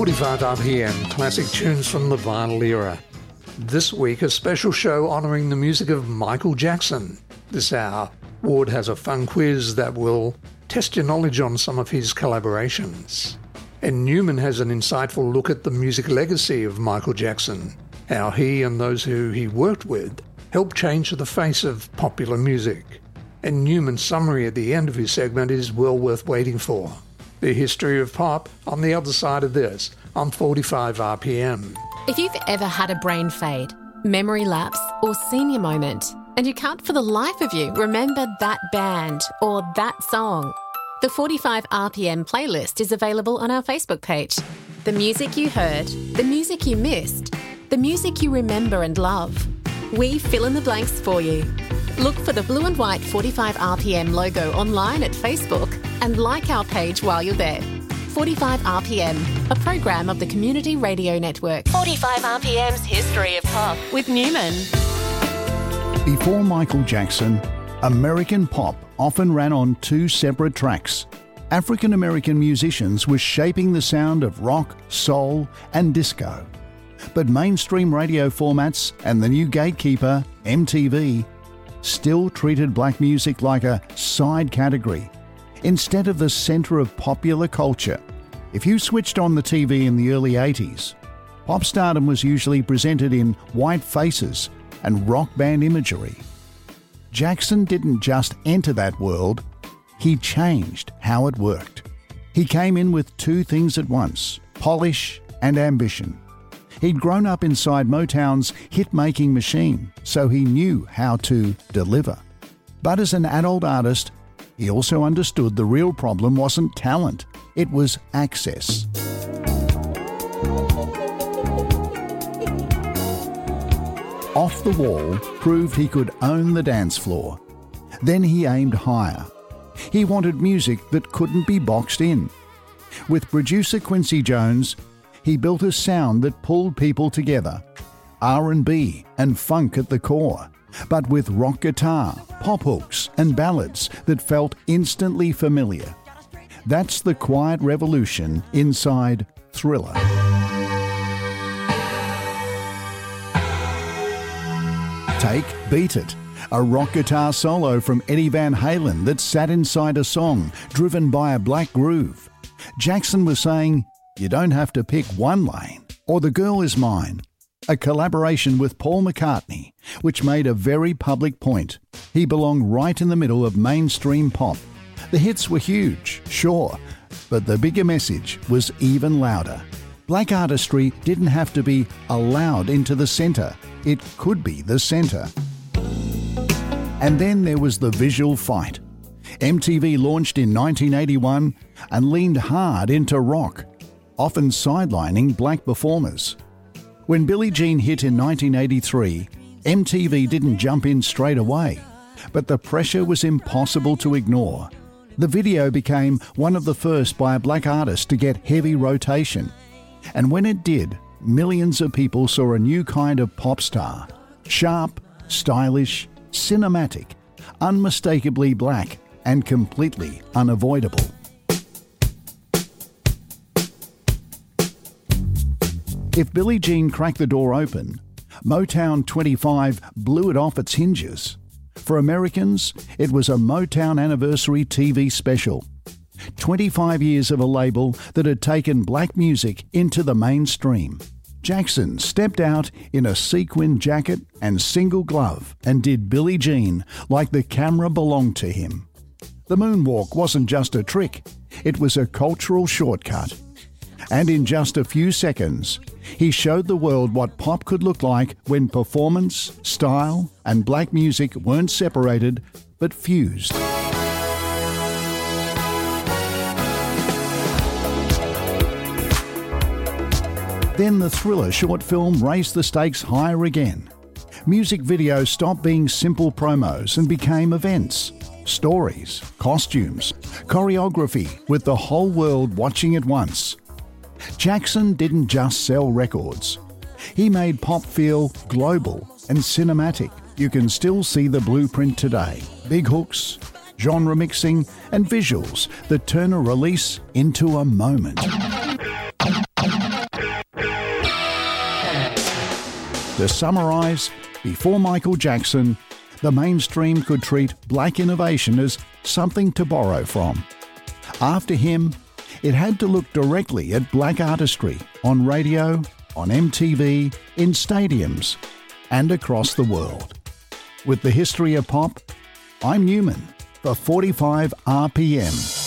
45 RPM, classic tunes from the vinyl era. This week, a special show honouring the music of Michael Jackson. This hour, Ward has a fun quiz that will test your knowledge on some of his collaborations. And Newman has an insightful look at the music legacy of Michael Jackson, how he and those who he worked with helped change the face of popular music. And Newman's summary at the end of his segment is well worth waiting for. The history of pop on the other side of this, on 45 RPM. If you've ever had a brain fade, memory lapse or senior moment, and you can't for the life of you remember that band or that song, the 45 RPM playlist is available on our Facebook page. The music you heard, the music you missed, the music you remember and love. We fill in the blanks for you. Look for the blue and white 45 RPM logo online at Facebook and like our page while you're there. 45 RPM, a program of the Community Radio Network. 45 RPM's History of Pop with Newman. Before Michael Jackson, American pop often ran on two separate tracks. African American musicians were shaping the sound of rock, soul, and disco. But mainstream radio formats and the new gatekeeper, MTV, still treated black music like a side category, instead of the centre of popular culture. If you switched on the TV in the early 80s, pop stardom was usually presented in white faces and rock band imagery. Jackson didn't just enter that world, he changed how it worked. He came in with two things at once, polish and ambition. He'd grown up inside Motown's hit-making machine, so he knew how to deliver. But as an adult artist, he also understood the real problem wasn't talent, it was access. Off the Wall proved he could own the dance floor. Then he aimed higher. He wanted music that couldn't be boxed in. With producer Quincy Jones, he built a sound that pulled people together, R&B and funk at the core, but with rock guitar, pop hooks and ballads that felt instantly familiar. That's the quiet revolution inside Thriller. Take Beat It, a rock guitar solo from Eddie Van Halen that sat inside a song driven by a black groove. Jackson was saying, you don't have to pick one lane, or The Girl Is Mine, a collaboration with Paul McCartney, which made a very public point. He belonged right in the middle of mainstream pop. The hits were huge, sure, but the bigger message was even louder. Black artistry didn't have to be allowed into the centre. It could be the centre. And then there was the visual fight. MTV launched in 1981 and leaned hard into rock, often sidelining black performers. When Billie Jean hit in 1983, MTV didn't jump in straight away, but the pressure was impossible to ignore. The video became one of the first by a black artist to get heavy rotation. And when it did, millions of people saw a new kind of pop star. Sharp, stylish, cinematic, unmistakably black, and completely unavoidable. If Billie Jean cracked the door open, Motown 25 blew it off its hinges. For Americans, it was a Motown Anniversary TV special. 25 years of a label that had taken black music into the mainstream. Jackson stepped out in a sequin jacket and single glove and did Billie Jean like the camera belonged to him. The moonwalk wasn't just a trick, it was a cultural shortcut. And in just a few seconds, he showed the world what pop could look like when performance, style, and black music weren't separated, but fused. Then the Thriller short film raised the stakes higher again. Music videos stopped being simple promos and became events. Stories, costumes, choreography, with the whole world watching at once. Jackson didn't just sell records. He made pop feel global and cinematic. You can still see the blueprint today. Big hooks, genre mixing, and visuals that turn a release into a moment. To summarise, before Michael Jackson, the mainstream could treat black innovation as something to borrow from. After him, it had to look directly at black artistry on radio, on MTV, in stadiums, and across the world. With the history of pop, I'm Newman for 45 RPM.